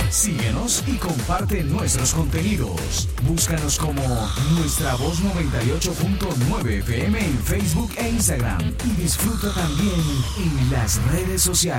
Síguenos y comparte nuestros contenidos. Búscanos como Nuestra Voz 98.9 FM en Facebook e Instagram. Y disfruta también en las redes sociales.